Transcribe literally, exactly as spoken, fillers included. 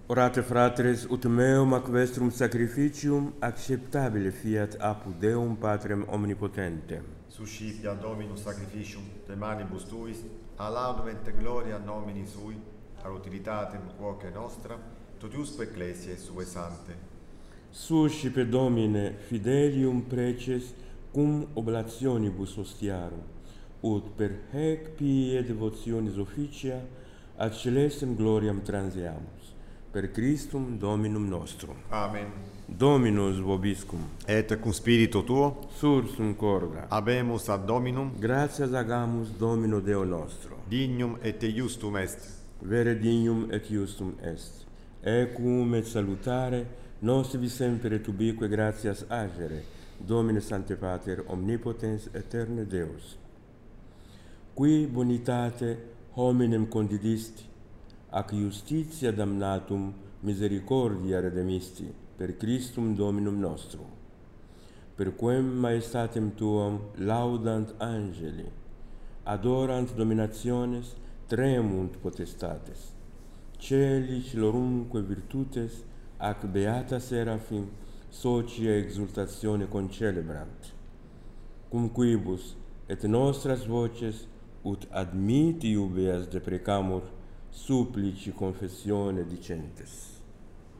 Orate fratres, ut meum ac vestrum sacrificium acceptabile fiat apud Deum Patrem omnipotentem. Suscipia Dominus sacrificium de manibus tuis, a laudum et gloria nomini sui, a utilitatem quoque nostra, totiusque ecclesiae sue sante. Suscipe Domine fidelium preces cum oblationibus ostiarum, ut per haec pie devotionis officia ad celestem gloriam transeamus. Per Christum Dominum nostrum. Amen. Dominus vobiscum. Et cum spiritu tuo, Sursum corda. habemus ad Dominum, Gratias agamus Domino Deo nostro. dignum et iustum est. Vere dignum et iustum est. Ecum et salutare, nos vi semper et ubique gratias agere, Domine Sancte Pater, omnipotens aeterne Deus. Qui bonitate hominem condidisti, ac justitia damnatum misericordia redemisti, per Christum Dominum nostrum. Per quem maestatem tuam laudant angeli, adorant dominationes, tremunt potestates, celi celorumque virtutes, ac beata seraphim, socia exultatione concelebrant. Cum quibus et nostras voces, ut admiti ubeas deprecamur, supplici confessione dicentes.